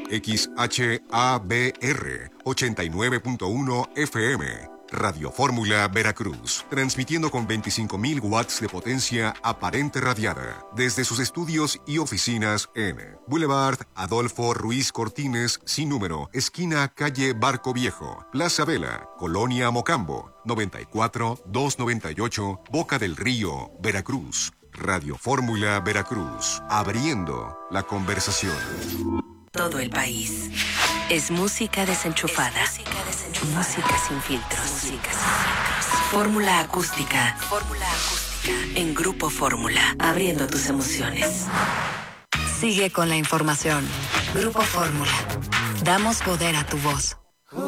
XHABR 89.1 FM. Radio Fórmula Veracruz, transmitiendo con 25.000 watts de potencia aparente radiada desde sus estudios y oficinas en Boulevard Adolfo Ruiz Cortines, sin número, esquina calle Barco Viejo, Plaza Vela, Colonia Mocambo, 94-298, Boca del Río, Veracruz. Radio Fórmula Veracruz, abriendo la conversación. Todo el país. Es música desenchufada. Música sin filtros. Fórmula acústica. En Grupo Fórmula. Abriendo tus emociones. Sigue con la información. Grupo Fórmula. Damos poder a tu voz.